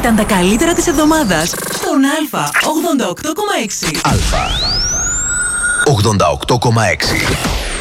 ήταν τα καλύτερα της εβδομάδας στον Α 88,6. Α 88,6.